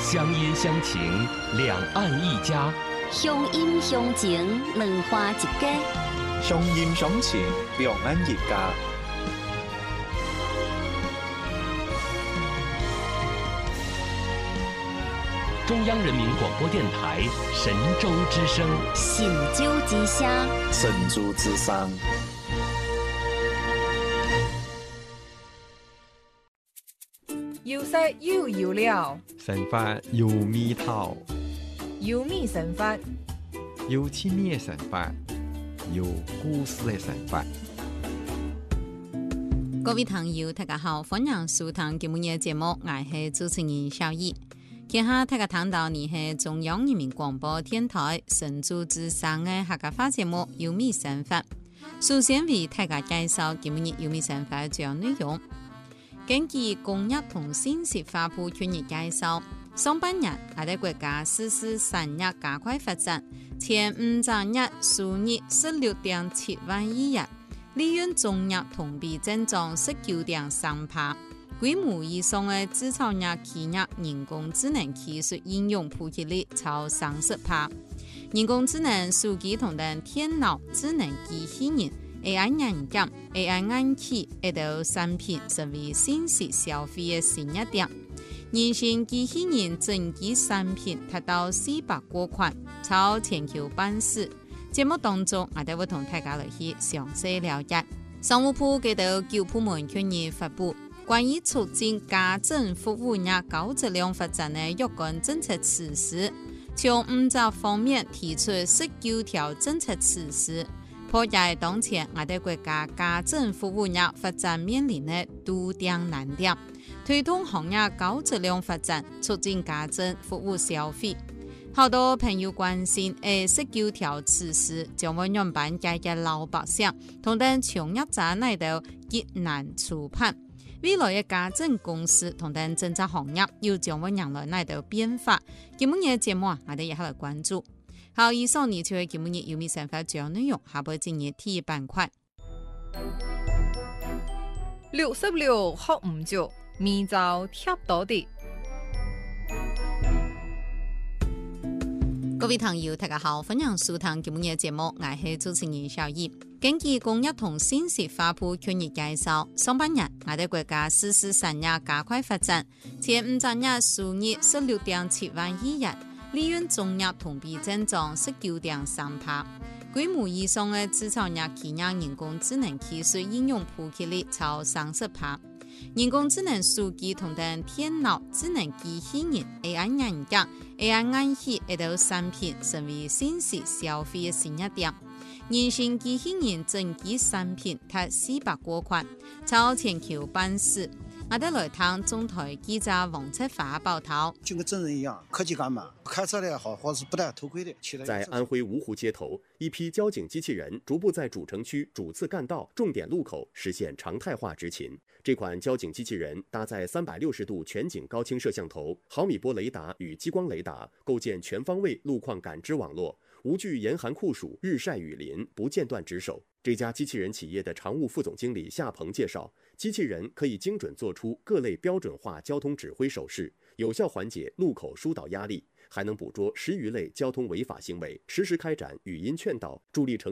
乡音乡情，两岸一家； 乡音乡情，两花一家； 乡音乡情，两岸一家。 中央人民广播电台神州之声， 神州之声， 神州之声。 有色又有料， 神法有味道， 有味神法， 有趣味的神法，有故事的神法。 各位朋友，大家好，歡迎收聽今日嘅節目，我係主持人小葉。今下大家聽到你係中央人民廣播電台神州之聲嘅客家話節目有味神法。首先為大家介紹今日有味神法嘅主要內容。根據工業同信息發布專業介紹，上半年我哋國家實施產業加快發展，前5個月收入 16.7 萬億元，利潤總額同比增長 19.3%。規模以上嘅製造業企業人工智能技術應用普及率超30%。人工智能數據同電腦智能機器人、AI 硬件、AI 硬體等產品成為信息消費嘅新熱點。人形機器人整體產品達到400多款，超全球版式。節目當中，我哋會同大家來去詳細了解。商務部嘅9部門近日發布關於促進家政服務業高質量發展的若干政策措施，從5個方面提出19條政策措施，破解當前我哋國家家政服務業發展面臨的多點難點，推動行業高質量發展，促進家政服務消費。好多朋友關心19條措施將會讓辦家嘅老百姓同等從業者內度極難觸碰。未來嘅家政公司同等政策行業要將會迎來哪度變化？今日嘅節目我哋一齊來關注。好，以上呢就係今日有味神法主要內容，下部進入第一板塊。 66學唔足，面罩貼到啲。 各位朋友，大家好，歡迎收聽今日嘅節目，我係主持人小葉。根據工業同信息發布專業介紹，上半年我哋國家實施產業加快發展，前5個月收入 16.7 萬億元，利潤總額同比增長 19.3%。規模以上嘅製造業企業人工智能技術應用普及率超30%。人工智能數據同電腦智能機器人、AI 硬件、AI 硬體等產品成為信息消費嘅新熱點。人形機器人整體產品達400多款，超全球版式。我哋來聽中台記者王策發報道。 就跟真人一樣，科技感滿，開車的也好，或是不戴頭盔的。 在安徽芜湖街頭，一批交警機器人逐步在主城區主次幹道、重點路口實現常態化執勤。這款交警機器人搭載360度全景高清攝像頭、毫米波雷達與激光雷達，構建全方位路況感知網絡，無懼嚴寒酷暑、日曬雨淋，不間斷值守。這家機器人企業的常務副總經理夏鵬介紹，機器人可以精準做出各類標準化交通指揮手勢，有效緩解路口疏導壓力，還能捕捉10餘類交通違法行為，實時開展語音勸導，助力城